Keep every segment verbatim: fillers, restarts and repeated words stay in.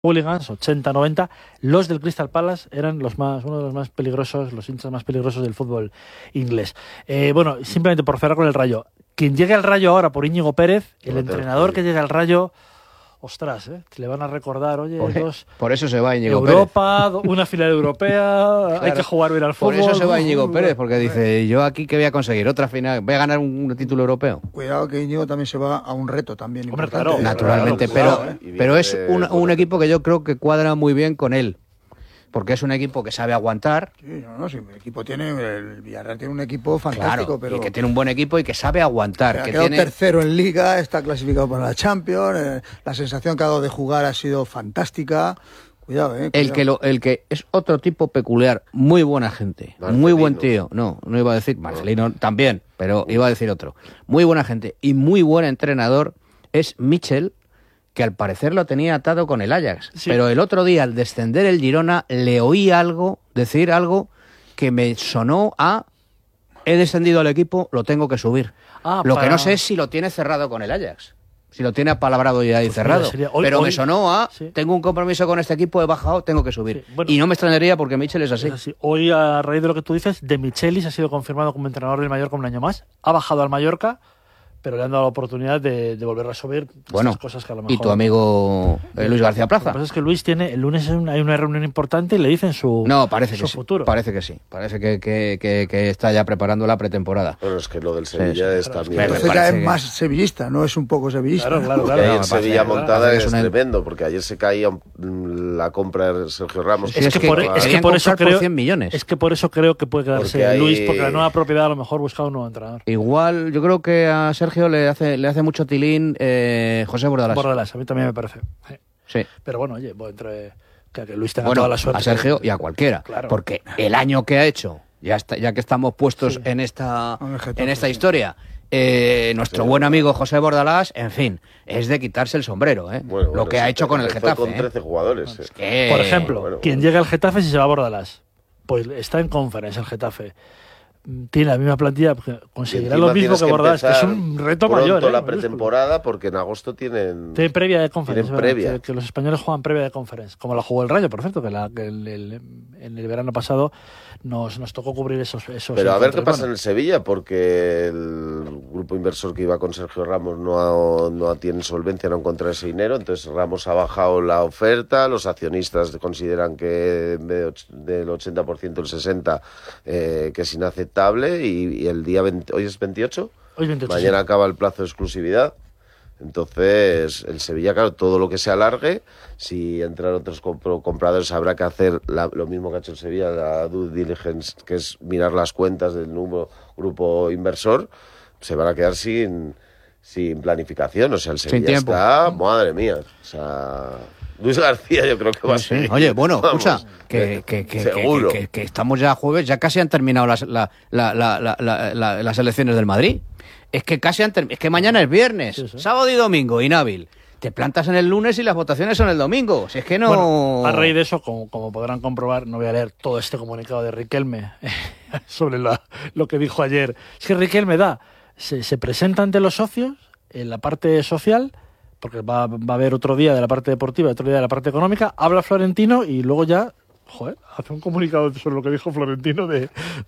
hooligans, ochenta, noventa, los del Crystal Palace eran los más, uno de los más peligrosos, los hinchas más peligrosos del fútbol inglés. Eh, bueno, simplemente por cerrar con el Rayo. Quien llegue al Rayo ahora por Íñigo Pérez, el entrenador que llegue al Rayo, ostras, ¿eh? Le van a recordar, oye, por, dos, por eso se va Íñigo Europa, Pérez. una final europea, claro, hay que jugar bien al fútbol. Por eso se va Íñigo Pérez, porque dice, yo aquí que voy a conseguir otra final, voy a ganar un, un título europeo. Cuidado que Íñigo también se va a un reto también. Hombre, importante. claro, naturalmente, claro, pero, claro, ¿eh? pero es un, un equipo que yo creo que cuadra muy bien con él. Porque es un equipo que sabe aguantar. Sí, no, no, sí, el equipo tiene, el Villarreal tiene un equipo fantástico, claro, pero y que tiene un buen equipo y que sabe aguantar. ha que quedado tiene... tercero en Liga, está clasificado para la Champions, eh, la sensación que ha dado de jugar ha sido fantástica. Cuidado, eh. Cuidado. El que lo, el que es otro tipo peculiar, muy buena gente, Marcelino. Muy buen tío. No, no iba a decir Marcelino no. también, pero iba a decir otro. Muy buena gente y muy buen entrenador es Michel, que al parecer lo tenía atado con el Ajax. Sí. Pero el otro día, al descender el Girona, le oí algo, decir algo que me sonó a he descendido al equipo, lo tengo que subir. Ah, lo para... que no sé es si lo tiene cerrado con el Ajax. Si lo tiene apalabrado ya y pues cerrado. Sería, hoy, pero hoy, me sonó a sí. tengo un compromiso con este equipo, he bajado, tengo que subir. Sí, bueno, y no me extrañaría porque Michel es así. es así. Hoy, a raíz de lo que tú dices, de Michelis ha sido confirmado como entrenador del Mallorca un año más. Ha bajado al Mallorca, pero le han dado la oportunidad de, de volver a subir bueno, cosas que a lo mejor... Y tu amigo eh, Luis García Plaza. Lo que pasa es que Luis tiene, el lunes hay una reunión importante y le dicen su, no, parece su que futuro. Sí, parece que sí, parece que, que, que, que está ya preparando la pretemporada. Bueno, es que lo del Sevilla sí, es claro, también... Entonces ya es que... más sevillista, no es un poco sevillista. Claro, claro, claro. Ayer no, Sevilla pasa, montada claro, es, es una... tremendo, porque ayer se caía la compra de Sergio Ramos. Es, es que, que, por, es que por eso creo... cien millones. Es que por eso creo que puede quedarse porque hay... Luis, porque la nueva propiedad a lo mejor busca un nuevo entrenador. Igual, yo creo que a Sergio le hace, le hace mucho tilín Eh, José Bordalás. Bordalás, a mí también me parece. Sí. sí. Pero bueno, oye, pues entre que, que Luis tenga bueno, toda la suerte. A Sergio y a cualquiera. Claro. Porque el año que ha hecho, ya está, ya que estamos puestos sí. en esta en esta historia, eh, nuestro sí. buen amigo José Bordalás, en fin, es de quitarse el sombrero, ¿eh? Bueno, bueno, lo que ha hecho con el Getafe. Con trece ¿eh? jugadores. Es que, por ejemplo, bueno, quien bueno. llega al Getafe si se va a Bordalás, pues está en Conference el Getafe. Tiene la misma plantilla, conseguirá lo mismo que Bordalás, que es un reto mayor. ¿eh? la pretemporada, porque en agosto tienen... Tienen previa de Conference. Previa. Que, que los españoles juegan previa de Conference, como la jugó el Rayo, por cierto, que, la, que el, el, en el verano pasado nos, nos tocó cubrir esos... esos Pero a ver qué pasa en el Sevilla, porque el grupo inversor que iba con Sergio Ramos no, no tiene solvencia, no encontrar ese dinero, entonces Ramos ha bajado la oferta, los accionistas consideran que en vez del ochenta por ciento, el sesenta por ciento, eh, que es inaceptable. Y, y el día veinte, hoy es veintiocho, hoy veintiocho mañana sí. acaba el plazo de exclusividad. Entonces el Sevilla, claro, todo lo que se alargue, si entran otros comp- compradores habrá que hacer la, lo mismo que ha hecho el Sevilla, la due diligence, que es mirar las cuentas del nuevo grupo inversor. Se van a quedar sin, sin planificación, o sea, el Sevilla está, madre mía, o sea... Luis García yo creo que va a ser. Sí. Oye, bueno, Vamos, escucha, que, que, que, seguro. Que, que, que estamos ya jueves, ya casi han terminado las, la, la, la, la, la, la, las elecciones del Madrid. Es que casi han terminado, es que mañana es viernes, sí, sí. sábado y domingo, inhábil. Te plantas en el lunes y las votaciones son el domingo. Si es que no... Bueno, a raíz de eso, como, como podrán comprobar, no voy a leer todo este comunicado de Riquelme sobre la, lo que dijo ayer. Es que Riquelme da, se, se presenta ante los socios en la parte social... porque va, va a haber otro día de la parte deportiva, otro día de la parte económica, habla Florentino y luego ya, joder, hace un comunicado sobre lo que dijo Florentino de,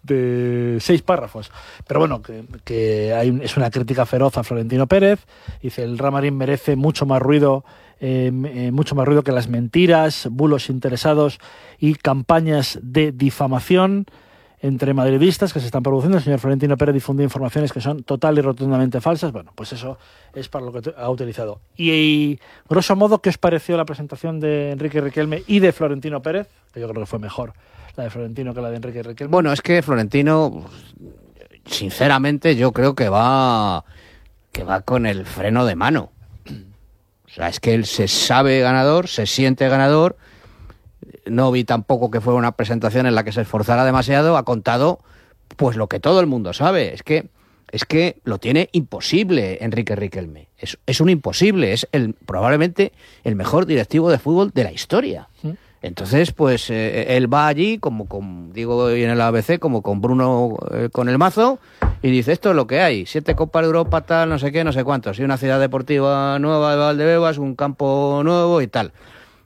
de seis párrafos. Pero bueno, que, que hay, es una crítica feroz a Florentino Pérez, dice el Real Madrid merece mucho más ruido, eh, eh, mucho más ruido que las mentiras, bulos interesados y campañas de difamación entre madridistas que se están produciendo. El señor Florentino Pérez difundió informaciones que son total y rotundamente falsas. Bueno, pues eso es para lo que ha utilizado. Y, y grosso modo, ¿qué os pareció la presentación de Enrique Riquelme y de Florentino Pérez? Que yo creo que fue mejor la de Florentino que la de Enrique Riquelme. Bueno, es que Florentino, sinceramente, yo creo que va, que va con el freno de mano. O sea, es que él se sabe ganador, se siente ganador. No vi tampoco que fuera una presentación en la que se esforzara demasiado. Ha contado pues lo que todo el mundo sabe. Es que es que lo tiene imposible Enrique Riquelme. Es, es un imposible. Es el probablemente el mejor directivo de fútbol de la historia. ¿Sí? Entonces, pues eh, él va allí, como con, digo en el A B C, como con Bruno eh, con el mazo, y dice, esto es lo que hay. Siete Copas de Europa, tal, no sé qué, no sé cuántos. Y una ciudad deportiva nueva de Valdebebas, un campo nuevo y tal.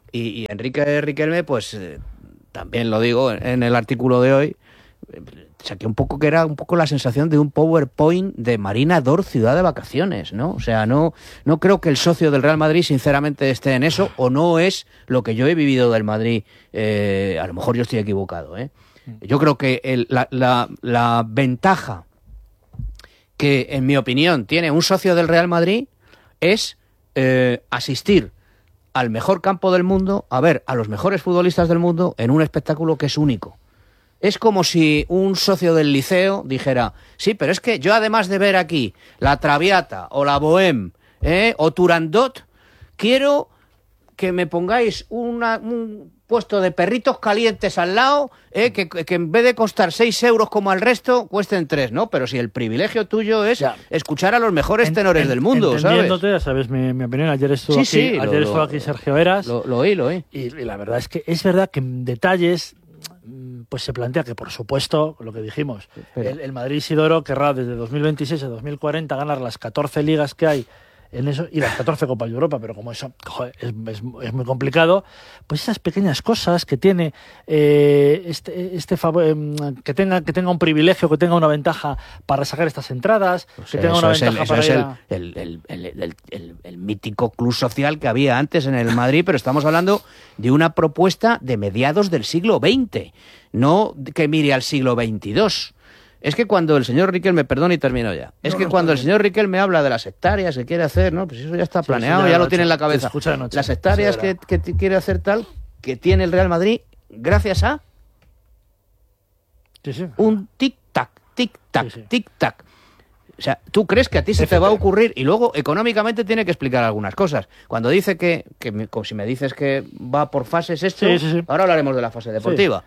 Y, y Enrique Riquelme, pues eh, también lo digo en, en el artículo de hoy, eh, saqué un poco que era un poco la sensación de un PowerPoint de Marina Dor Ciudad de Vacaciones, ¿no? O sea, no, no creo que el socio del Real Madrid sinceramente esté en eso, o no es lo que yo he vivido del Madrid. Eh, a lo mejor yo estoy equivocado, ¿eh? Yo creo que el, la, la, la ventaja que, en mi opinión, tiene un socio del Real Madrid es eh, asistir al mejor campo del mundo, a ver a los mejores futbolistas del mundo en un espectáculo que es único. Es como si un socio del liceo dijera, sí, pero es que yo además de ver aquí la Traviata o la Bohème ¿eh? o Turandot, quiero que me pongáis una, un puesto de perritos calientes al lado, ¿eh? que, que en vez de costar seis euros como al resto, cuesten tres, ¿no? Pero si el privilegio tuyo es ya. escuchar a los mejores En, tenores en, del mundo, ¿sabes? Entendiéndote, ya sabes mi, mi opinión. Ayer estuvo Sí, aquí, sí, ayer lo- estuvo lo- aquí Sergio Eras. Lo, lo oí, lo oí. Y, y la verdad es que es verdad que en detalles pues se plantea que, por supuesto, lo que dijimos, Pero- el, el Madrid Isidoro querrá desde dos mil veintiséis a dos mil cuarenta ganar las catorce ligas que hay en eso y las catorce Copas de Europa, pero como eso joder, es, es, es muy complicado, pues esas pequeñas cosas que tiene eh, este, este favor, eh, que tenga que tenga un privilegio, que tenga una ventaja para sacar estas entradas, Pues que tenga eso una es, el, ventaja eso para es ir el, a... el, el, el, el, el- el mítico club social que había antes en el Madrid, pero estamos hablando de una propuesta de mediados del siglo veinte, no que mire al siglo veintidós. Es que cuando el señor Riquelme, perdón y termino ya, es No, que no, cuando está el señor Riquelme habla de las hectáreas que quiere hacer, ¿no? Pues eso ya está Sí, planeado, eso ya ya lo lo tiene en la se cabeza. escucha de noche, Las hectáreas se que, verá. que t- quiere hacer tal, que tiene el Real Madrid, gracias a Sí, sí. un tic-tac, tic-tac, Sí, sí. tic-tac. O sea, ¿tú crees que a ti se te va a ocurrir? Y luego, económicamente, tiene que explicar algunas cosas. Cuando dice que, que me- como si me dices que va por fases esto, Sí, sí, sí. ahora hablaremos de la fase deportiva.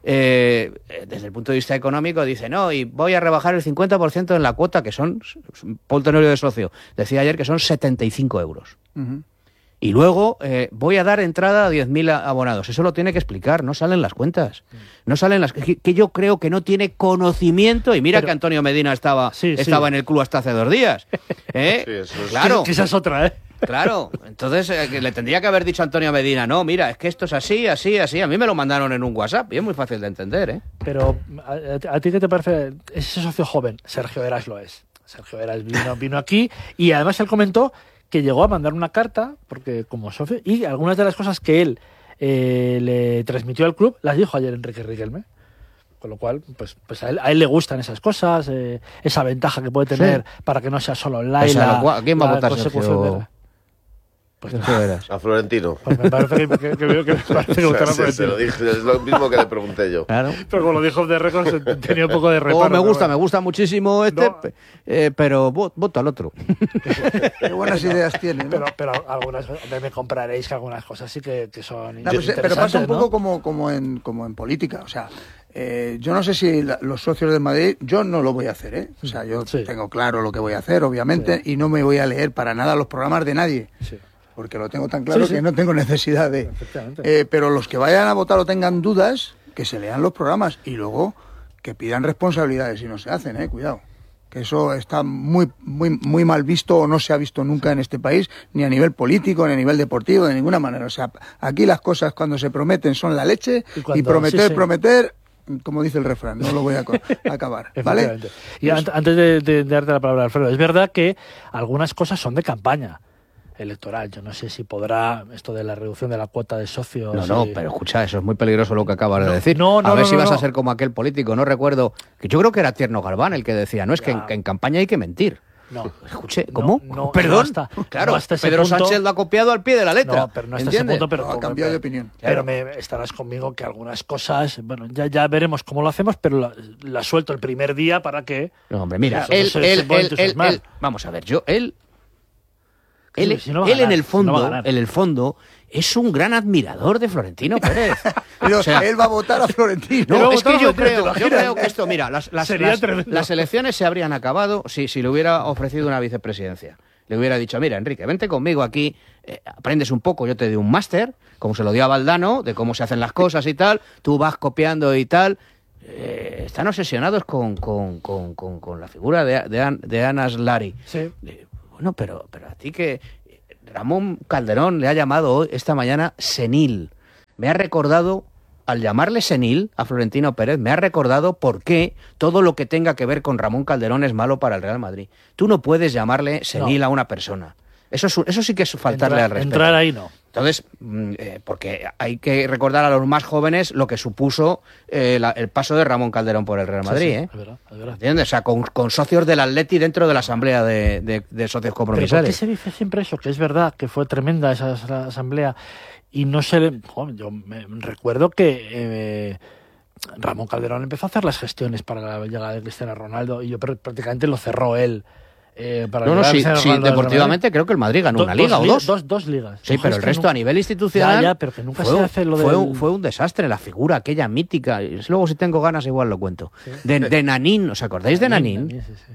Eh, eh, desde el punto de vista económico, dice, no, y voy a rebajar el cincuenta por ciento en la cuota, que son, Paul Tenorio de socio, decía ayer que son setenta y cinco euros. Ujú. Y luego eh, voy a dar entrada a diez mil abonados. Eso lo tiene que explicar, no salen las cuentas. No salen las que, que yo creo que no tiene conocimiento. Y mira Pero- que Antonio Medina estaba, Sí, sí. estaba en el club hasta hace dos días. ¿Eh? Sí, eso es- Claro, Que esa es otra, ¿eh? claro. Entonces eh, que le tendría que haber dicho a Antonio Medina, no, mira, es que esto es así, así, así. A mí me lo mandaron en un WhatsApp y es muy fácil de entender, ¿eh? Pero, ¿a, a ti qué te parece ese socio joven? Sergio Eras lo es. Sergio Eras vino, vino aquí y además él comentó que llegó a mandar una carta, porque como socio, y algunas de las cosas que él eh, le transmitió al club las dijo ayer Enrique Riquelme. Con lo cual, pues, pues a, él, a él le gustan esas cosas, eh, esa ventaja que puede tener para que no sea solo online. Pues a la, lo cual, ¿quién va a la votar, consecución Sergio? de la- Pues, Sergio Eras. A Florentino. pues me parece que, que, que, que, que me parece que O sea, votará se, por el se lo tío. dije, es lo mismo que le pregunté yo. Claro. Pero como lo dijo de récord, tenía un poco de reparo. Oh, me pero gusta, bueno. me gusta muchísimo este, No. pe- eh, pero vo- voto al otro. Qué buenas ideas tiene, ¿no? Pero, pero algunas hombre, me compraréis que algunas cosas sí que, que son No, pues, eh, pero pasa un interesantes, poco ¿no? como, como, en, como en política. O sea, eh, yo no sé si la- los socios del Madrid, yo no lo voy a hacer, ¿eh? O sea, yo Sí. tengo claro lo que voy a hacer, obviamente, y no me voy a leer para nada los programas de nadie. Sí. Porque lo tengo tan claro Sí, sí. que no tengo necesidad de... Efectivamente. Eh, pero los que vayan a votar o tengan dudas, que se lean los programas y luego que pidan responsabilidades si no se hacen, eh, cuidado. Que eso está muy, muy, muy mal visto o no se ha visto nunca en este país, ni a nivel político, ni a nivel deportivo, de ninguna manera. O sea, aquí las cosas cuando se prometen son la leche Y y, cuando- prometer, sí, sí. prometer, como dice el refrán, no lo voy a co- a acabar, ¿vale? Efectivamente. Y an- antes de, de- de darte la palabra, Alfredo, es verdad que algunas cosas son de campaña electoral. Yo no sé si podrá esto de la reducción de la cuota de socios. No, no, y- pero escucha, eso es muy peligroso lo que acabas de No, decir. no, no, a ver no, si no, vas no. a ser como aquel político, no recuerdo, que yo creo que era Tierno Galván el que decía, no, es que en, Ya. que en campaña hay que mentir. No. Escuche, No, ¿cómo? no, Perdón. no hasta- claro, no hasta ese Pedro punto- Sánchez lo ha copiado al pie de la letra. No, pero no hasta ese ¿entiendes? punto, pero No, ha como- cambiado de pero- opinión. Pero me estarás conmigo que algunas cosas, bueno, ya, ya veremos cómo lo hacemos, pero la, la suelto el primer día para que... No, hombre, mira, Eso, él, eso se él, puede él, él, entusiasmar. él- vamos a ver, yo, él, Que él, si- si no va a él en ganar, el si no va a fondo, ganar. en el fondo, es un gran admirador de Florentino Pérez. Pero O sea, él va a votar a Florentino. No, Luego es que votamos, yo ¿te creo, yo imaginas? creo que esto, mira, las, las, Sería las- tremendo. las elecciones se habrían acabado si, si le hubiera ofrecido una vicepresidencia. Le hubiera dicho, mira, Enrique, vente conmigo aquí, eh, aprendes un poco, yo te doy un máster, como se lo dio a Valdano, de cómo se hacen las cosas y tal, tú vas copiando y tal. Eh, están obsesionados con, con, con, con, con la figura de, de, An- de Anas Lari. Sí. Eh, Bueno, pero, pero a ti que... Ramón Calderón le ha llamado hoy, esta mañana, senil. Me ha recordado, al llamarle senil a Florentino Pérez, me ha recordado por qué todo lo que tenga que ver con Ramón Calderón es malo para el Real Madrid. Tú no puedes llamarle senil no. a una persona. Eso, es, eso sí que es faltarle entrar, al respeto. Entrar ahí no. Entonces, eh, porque hay que recordar a los más jóvenes lo que supuso eh, la, el paso de Ramón Calderón por el Real Madrid. Sí, sí, ¿eh? es verdad, es verdad. ¿Entiendes? O sea, con, con socios del Atleti dentro de la asamblea de, de, de socios compromisarios. ¿Pero por qué se dice siempre eso? Que es verdad, que fue tremenda esa, esa asamblea y no se le... Joder, yo me recuerdo que... Eh, Ramón Calderón empezó a hacer las gestiones para la llegada de Cristiano Ronaldo y yo prácticamente lo cerró él. Eh, para no, no, sí, sí deportivamente creo que el Madrid ganó do, una liga dos, o dos. dos. Dos ligas. Sí, pero el resto nunca... a nivel institucional ya, ya, pero que nunca fue, se hace lo fue, del... un, fue un desastre, la figura aquella mítica. Luego si tengo ganas igual lo cuento. ¿Sí? De, de Nanín, ¿os acordáis de Nanín? Nanín sí, sí.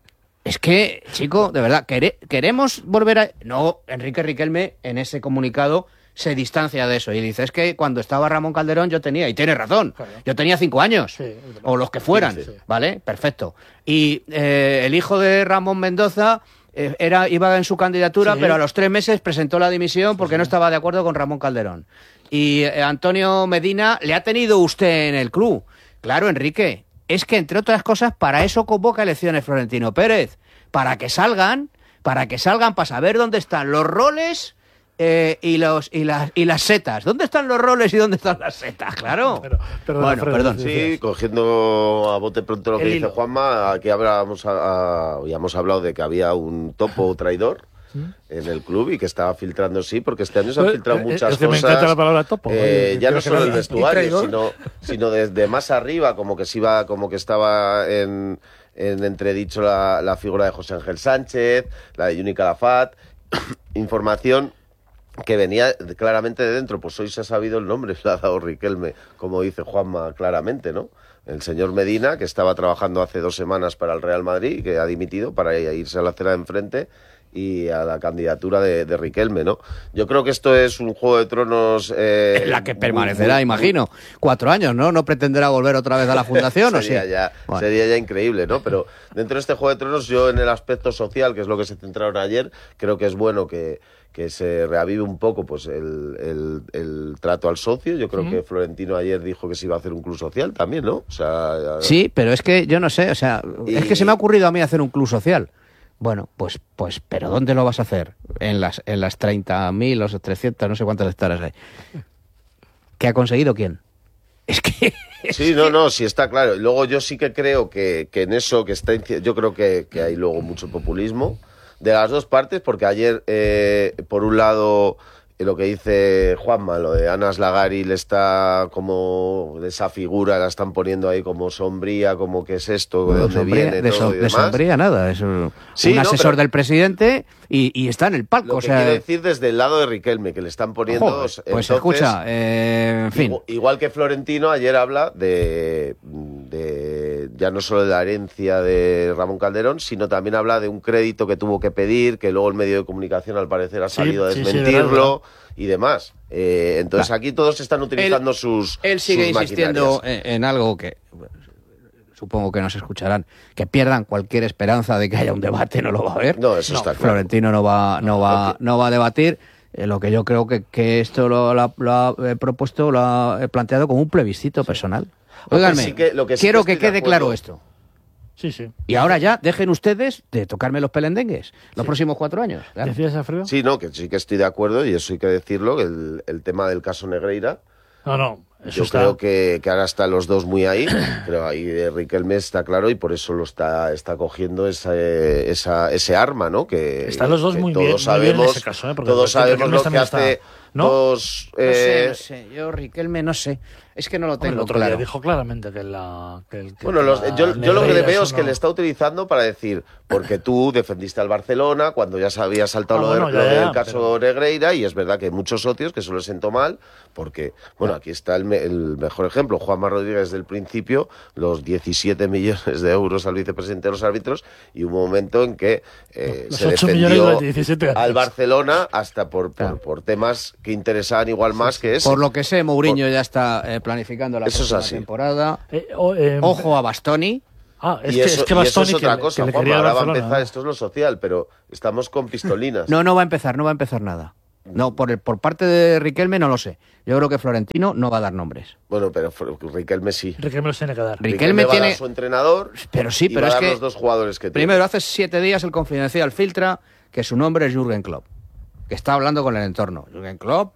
Es que, chico, de verdad, ¿quere, queremos volver a... No, Enrique Riquelme en ese comunicado se distancia de eso y dice, es que cuando estaba Ramón Calderón yo tenía, y tiene razón, claro. yo tenía cinco años, sí, o los que fueran, sí, sí. ¿vale? Perfecto. Y eh, el hijo de Ramón Mendoza... Era, iba en su candidatura, sí. pero a los tres meses presentó la dimisión porque sí, sí. no estaba de acuerdo con Ramón Calderón. Y eh, Antonio Medina le ha tenido usted en el club. Claro, Enrique, es que entre otras cosas para eso convoca elecciones Florentino Pérez, para que salgan, para que salgan para saber dónde están los roles eh, y los y las y las setas. ¿Dónde están los roles y dónde están las setas? Claro. Pero, pero bueno, Fred, perdón. Sí, cogiendo a bote pronto lo que el dice hilo. Juanma, aquí hablábamos, a, a, ya hemos hablado de que había un topo traidor ¿Sí? en el club y que estaba filtrando, sí, porque este año se han filtrado eh, muchas es que cosas. Me encanta la palabra topo. Eh, ya no solo el vestuario, ¿Y sino, sino desde más arriba, como que se iba, como que estaba en, en entredicho la, la figura de José Ángel Sánchez, la de Juni Calafat, información que venía claramente de dentro, pues hoy se ha sabido el nombre, se lo ha dado Riquelme, como dice Juanma claramente, ¿no? El señor Medina, que estaba trabajando hace dos semanas para el Real Madrid, que ha dimitido para irse a la acera de enfrente y a la candidatura de, de Riquelme, ¿no? Yo creo que esto es un Juego de Tronos... Eh, en la que permanecerá, muy, muy, imagino, cuatro años, ¿no? ¿No pretenderá volver otra vez a la fundación? sería, ¿o sí? ya, bueno. sería ya increíble, ¿no? Pero dentro de este Juego de Tronos, yo en el aspecto social, que es lo que se centraron ayer, creo que es bueno que... que se reavive un poco pues el, el, el trato al socio. Yo creo uh-huh. que Florentino ayer dijo que se iba a hacer un club social también, ¿no? O sea, sí, pero es que yo no sé, o sea, y... es que se me ha ocurrido a mí hacer un club social. Bueno, pues, pues, ¿pero dónde lo vas a hacer? En las, en las treinta mil o trescientas, no sé cuántas hectáreas hay. ¿Qué ha conseguido quién? Es que... Sí, no, no, sí está claro. Luego yo sí que creo que, que en eso que está... Yo creo que, que hay luego mucho populismo de las dos partes, porque ayer, eh, por un lado, eh, lo que dice Juanma, lo de Anas Lagari, le está como, esa figura la están poniendo ahí como sombría, como qué es esto, de dónde sombría, viene de todo so, y demás. De sombría nada, es un, sí, un no, asesor del presidente y, y está en el palco. Lo o que sea, quiere decir desde el lado de Riquelme, que le están poniendo... Joder, pues entonces, escucha, eh, en fin. Igual, igual que Florentino ayer habla de... de ya no solo de la herencia de Ramón Calderón, sino también habla de un crédito que tuvo que pedir, que luego el medio de comunicación al parecer ha salido sí, a sí, desmentirlo sí, y demás. Eh, entonces Va. aquí todos están utilizando él, sus Él sigue sus insistiendo en, en algo que supongo que nos escucharán, que pierdan cualquier esperanza de que haya un debate, no lo va a haber. No, eso no, está claro. Florentino no va, no va, no va a debatir. Eh, lo que yo creo que, que esto lo, lo, lo ha eh, propuesto, lo ha planteado como un plebiscito sí. personal. Óiganme, sí que, lo que sí quiero que, que quede claro esto. Sí, sí. Y ahora ya dejen ustedes de tocarme los pelendengues los sí. próximos cuatro años. Claro. ¿Decías, Alfredo? Sí, no, que sí que estoy de acuerdo y eso hay que decirlo, que el, el tema del caso Negreira. No, no. Eso yo está... creo que, que ahora están los dos muy ahí, creo ahí Riquelme está claro y por eso lo está, está cogiendo esa, esa, ese arma, ¿no? Que, están los dos que muy, todos bien, sabemos, muy bien en ese caso, ¿eh? Porque todos sabemos lo que hace está... ¿No? dos... No eh... sé, no sé, yo Riquelme no sé, es que no lo tengo el otro claro. Día dijo claramente que la... Que el, que bueno, los, la yo, yo lo que le veo es no... que le está utilizando para decir, porque tú defendiste al Barcelona cuando ya se había saltado ah, lo, bueno, de, ya, lo ya, del caso pero... Negreira y es verdad que hay muchos socios que eso les sentó mal porque, bueno, aquí está el, el mejor ejemplo, Juanma Rodríguez desde el principio, los diecisiete millones de euros al vicepresidente de los árbitros y un momento en que eh, se defendió al Barcelona hasta por, por, por temas que interesaban igual más que ese. Por lo que sé, Mourinho por... ya está eh, planificando la eso próxima es así. temporada. Eh, oh, eh, Ojo a Bastoni. Ah, es y que, eso, es que y eso Bastoni es otra que, cosa, que le Juanma, quería al ahora va a Barcelona. empezar, esto es lo social, pero estamos con pistolinas. No, no va a empezar, no va a empezar nada. No, por, el, por parte de Riquelme no lo sé. Yo creo que Florentino no va a dar nombres. Bueno, pero Fr- Riquelme sí. Riquelme los tiene que dar. Riquelme va a tiene- dar su entrenador Pero sí, y pero va a es dar que los dos jugadores que tiene. primero, hace siete días el Confidencial filtra que su nombre es Jürgen Klopp, que está hablando con el entorno. Jürgen Klopp,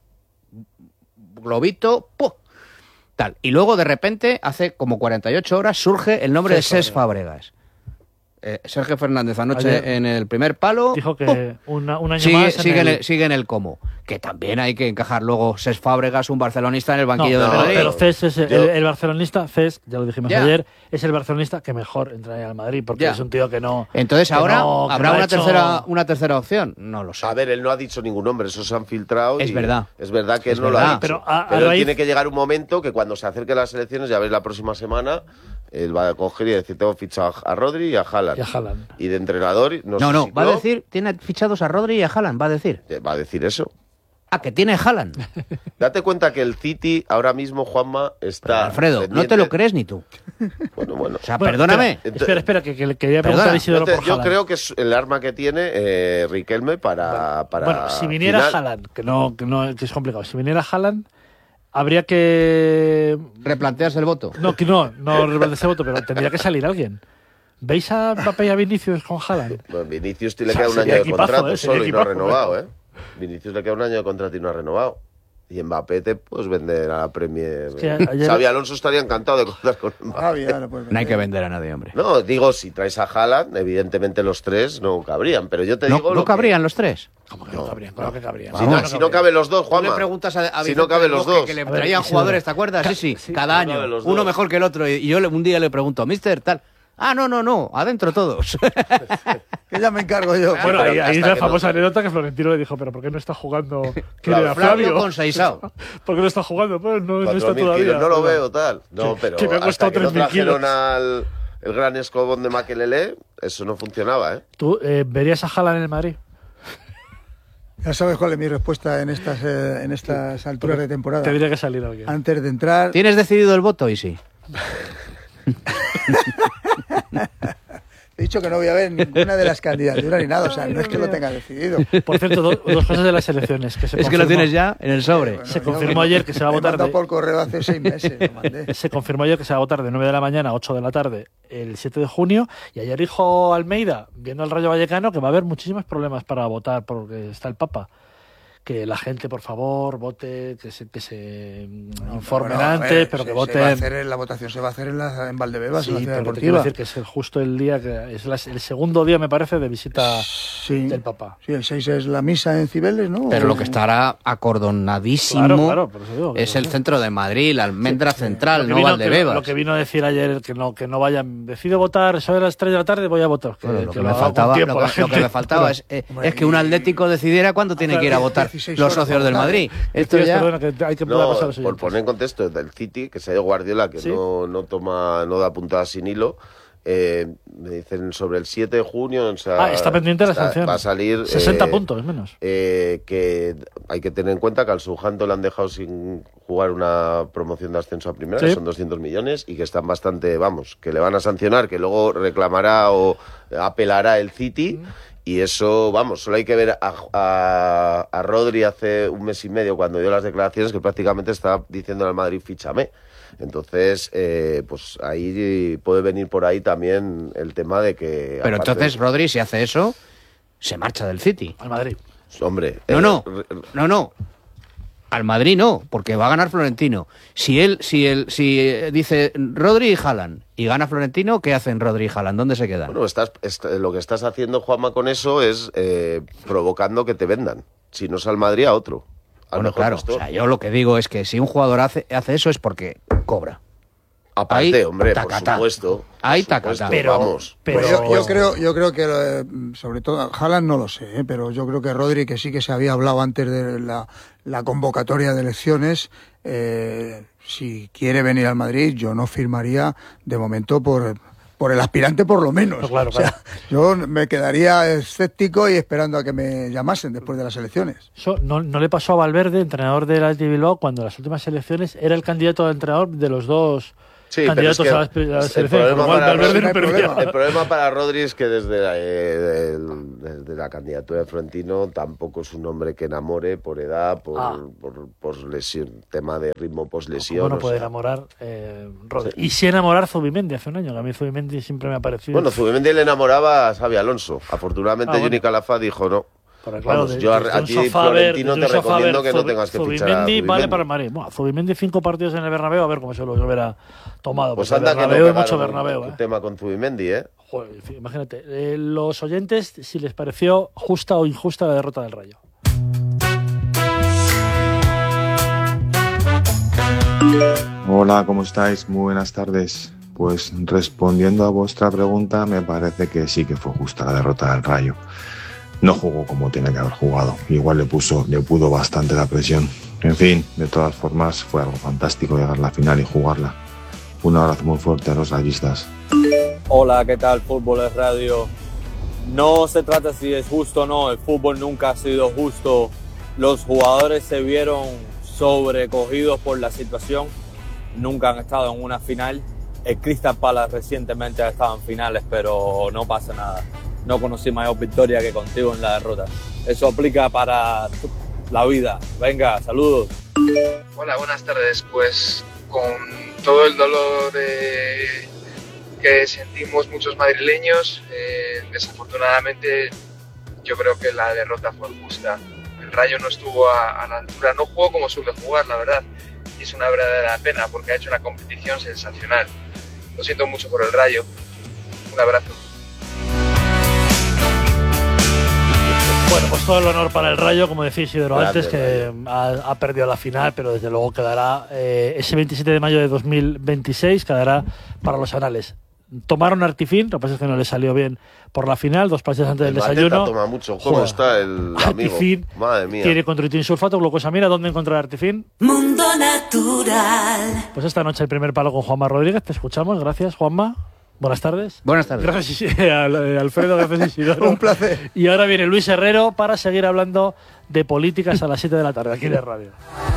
globito, ¡pum! Tal. Y luego, de repente, hace como cuarenta y ocho horas, surge el nombre Cés de Cés Fábregas. Eh, Sergio Fernández anoche Ayer en el primer palo. Dijo que ¡pum! una, un año Sigue, más. en sigue, en el- el, sigue en el cómo. Que también hay que encajar luego Cés Fábregas, un barcelonista en el No, banquillo de pero, Madrid. pero Cés es el, Yo- el- el barcelonista, Cés, ya lo dijimos Ya. ayer, es el barcelonista que mejor entraría al Madrid, porque Ya. es un tío que no... Entonces que ahora no- que habrá no ha una, hecho- tercera, una tercera opción. No lo sé. A ver, él no ha dicho ningún nombre, eso se han filtrado. Es y verdad. Es verdad que Es él no lo verdad. ha dicho. Pero a- a Pero él raíz- tiene que llegar un momento que cuando se acerquen las elecciones, ya veis la próxima semana, él va a coger y decir, tengo fichado a Rodri y a Haaland. Y a Haaland. Y de entrenador, no, No, sé no, si va a Klopp, decir, tiene fichados a Rodri y a Haaland, va a decir. Va a decir eso. Ah, que tiene Haaland. Date cuenta que el City ahora mismo, Juanma, está... Alfredo, no pendiente- te lo crees ni tú. Bueno, bueno. O sea, Bueno, perdóname. Espera, espera, espera, que, que le quería preguntar Perdona, a Isidoro Yo, te- por yo Haaland. creo que es el arma que tiene eh, Riquelme para, para Bueno, si viniera final. Haaland, que no, que no que es complicado, si viniera Haaland, habría que... Replanteas el voto. No, que no, no replantearse ese voto, pero tendría que salir alguien. ¿Veis a Mbappé y a Vinicius con Haaland? Bueno, Vinicius le O sea, queda un sería año de equipazo, contrato ¿eh? Sería solo y no ha equipazo, renovado, ¿eh? ¿eh? Vinicius le queda un año de contrato y no ha renovado. Y Mbappé te puedes vender a la Premier. que ayer- Xavi Alonso estaría encantado de contar con Mbappé. Ah, bien, ahora pues No hay que vender a nadie, hombre. No, digo, si traes a Haaland, evidentemente los tres no cabrían, pero yo te ¿No, digo... no lo que- cabrían los tres? ¿Cómo que no, cabrían? Claro que cabrían. Si, ¿Cómo no, que si no cabrían? caben los dos, Tú Juanma. le preguntas a, a Si Vicente no caben del los Bosque dos. que le A ver, traían Isidoro. jugadores, ¿te acuerdas? Sí, sí, Sí, cada si no año. caben los Uno dos. mejor que el otro. Y yo le- un día le pregunto, mister, tal. Ah, no, no, no, adentro todos. Que ya me encargo yo. Bueno, Pero ahí, ahí hasta la que famosa no- anécdota que Florentino le dijo, pero ¿por qué no está jugando? ¿Quién Claro, era? Flavio Flavio. con Seisao. ¿Por qué no está jugando? Pues no, no cuatro está mil todavía. kilos, no lo Pero- veo, tal. No, Que- pero que me ha hasta costado que no tres mil kilos. trajeron al el gran escobón de Makelele, eso no funcionaba, ¿eh? ¿Tú eh, verías a Haaland en el Madrid? Ya sabes cuál es mi respuesta en estas, eh, en estas alturas de temporada. Tendría que salir alguien. Antes de entrar, ¿Tienes decidido el voto? Y sí. he dicho que no voy a ver ninguna de las candidaturas ni nada. O sea, no es que lo tenga decidido. Por cierto, do- dos cosas de las elecciones. Que se Es que lo confirmó- tienes ya en el sobre. Bueno, Se yo confirmó me- ayer que se va a me votar mandó de- por correo hace seis meses. Lo mandé. Se confirmó ayer que se va a votar de nueve de la mañana a ocho de la tarde el siete de junio. Y ayer dijo Almeida, viendo al Rayo Vallecano, que va a haber muchísimos problemas para votar porque está el Papa. Que la gente, por favor, vote, que se, que se mm, informen Bueno, a antes, ver, pero se- que Se va a voten. hacer, la votación se va a hacer en, la, en Valdebebas, Sí, en la ciudad pero te quiero deportiva. decir que es el- justo el día que es la- el segundo día, me parece, de visita Sí. del Papa. Sí, el seis es la misa en Cibeles, ¿no? Pero lo que O- estará acordonadísimo Claro, claro, por eso digo que es no el sé. centro de Madrid, la almendra central, Lo que no vino- que lo- Valdebebas. Lo que vino a decir ayer, que no, que no vayan, decido votar, eso de las tres de la tarde, voy a votar. Que, Bueno, lo, que que me haga con faltaba, tiempo lo, la que, lo que gente. me faltaba es, eh, Hombre, es que un Atlético decidiera cuándo tiene que ir a votar dieciséis los horas socios para del votar. Madrid. Esto Tío, ya... perdona, que hay que No, pasar a los por oyentes. poner en contexto, del City, que se ha ido Guardiola, que Sí. no, no toma, no da puntadas sin hilo. Eh, me dicen sobre el siete de junio. O sea, Ah, está pendiente la está- sanción. Va a salir. sesenta eh, puntos, menos. eh, que hay que tener en cuenta que al Southampton le han dejado sin jugar una promoción de ascenso a primera, Sí. que son doscientos millones, y que están bastante, vamos, que le van a sancionar, que luego reclamará o apelará el City. Y eso, vamos, solo hay que ver a, a, a Rodri hace un mes y medio cuando dio las declaraciones que prácticamente estaba diciendo al Madrid, fíchame. Entonces, eh, pues ahí puede venir por ahí también el tema de que... Pero aparte entonces de- Rodri, si hace eso, se marcha del City. Al Madrid. Hombre... No, eh, no, re- no, no. Al Madrid no, porque va a ganar Florentino. Si él, si él, si eh, dice Rodri y Haaland y gana Florentino, ¿qué hacen Rodri y Haaland? ¿Dónde se quedan? Bueno, estás, est- lo que estás haciendo, Juanma, con eso es eh, provocando que te vendan. Si no es al Madrid, a otro. Al Bueno, mejor claro. postor. O sea, yo lo que digo es que si un jugador hace, hace eso es porque cobra. Aparte, ahí, hombre, por tacatá. supuesto. Ahí, por tacatá. supuesto, Pero- vamos. pero- Pues yo, yo creo, yo creo que, eh, sobre todo, Haaland no lo sé, eh, pero yo creo que Rodri, que sí que se había hablado antes de la, la convocatoria de elecciones, eh, si quiere venir al Madrid, yo no firmaría de momento por, por el aspirante por lo menos. No, claro, O sea, yo me quedaría escéptico y esperando a que me llamasen después de las elecciones. Eso no, no le pasó a Valverde, entrenador del Athletic Bilbao, cuando en las últimas elecciones era el candidato a entrenador de los dos Sí, candidatos pero es a la, que a la el selección. problema Igual para Valverde Rodri- no no hay perdía. problema. El problema para Rodri es que desde la, eh, del- desde la candidatura de Florentino tampoco es un hombre que enamore por edad, por, Ah. por, por lesión, tema de ritmo post-lesión. ¿Cómo no o puede sea. enamorar eh, Rodri? Sí. Y sí enamorar Zubimendi hace un año, que a mí Zubimendi siempre me ha parecido... Bueno, Zubimendi le enamoraba a Xabi Alonso. Afortunadamente, Ah, bueno. Johnny Calafá dijo no. Pero claro, Vamos, de- yo a, desde a un ti, sofá a ver- Florentino, desde te un sofá a recomiendo ver, que no Zubi- tengas que fichar a Zubimendi Zubimendi. vale para el Madrid. Bueno, Zubimendi cinco partidos en el Bernabéu, a ver cómo se los hubiera tomado. Pues porque anda el que no Bernabéu es pegaron mucho un- Bernabéu, un ¿eh? tema con Zubimendi, ¿eh? Joder, en fin, imagínate, eh, los oyentes, si les pareció justa o injusta la derrota del Rayo. Hola, ¿cómo estáis? Muy buenas tardes. Pues respondiendo a vuestra pregunta, me parece que sí que fue justa la derrota del Rayo. No jugó como tenía que haber jugado. Igual le puso, le pudo bastante la presión. En fin, de todas formas, fue algo fantástico llegar a la final y jugarla. Un abrazo muy fuerte a los rayistas. Hola, ¿qué tal? Fútbol es Radio. No se trata si es justo o no, el fútbol nunca ha sido justo. Los jugadores se vieron sobrecogidos por la situación, nunca han estado en una final. El Crystal Palace recientemente ha estado en finales, pero no pasa nada. No conocí mayor victoria que contigo en la derrota. Eso aplica para la vida. Venga, saludos. Hola, buenas tardes. Pues con todo el dolor eh, que sentimos muchos madrileños, eh, desafortunadamente yo creo que la derrota fue justa. El Rayo no estuvo a, a la altura, no jugó como suele jugar, la verdad. Y es una verdadera pena porque ha hecho una competición sensacional. Lo siento mucho por el Rayo. Un abrazo. Bueno, pues todo el honor para el Rayo, como decía Isidoro Grande antes, que ha, ha perdido la final, pero desde luego quedará eh, ese veintisiete de mayo de dos mil veintiséis, quedará para los anales. Tomaron Artifin, lo que pasa es que no le salió bien por la final, dos pases antes del El Mateta desayuno. toma mucho. ¿Cómo Joder. está el amigo? Artifin Madre mía. tiene contritin sulfato, glucosamina. ¿Dónde encontrar Artifin? Mundo Natural. Pues esta noche el primer palo con Juanma Rodríguez. Te escuchamos. Gracias, Juanma. Buenas tardes. Buenas tardes. Gracias, Isi- al- Alfredo. Gracias, Isidoro. Un placer. Y ahora viene Luis Herrero para seguir hablando de políticas a las siete de la tarde aquí en la radio.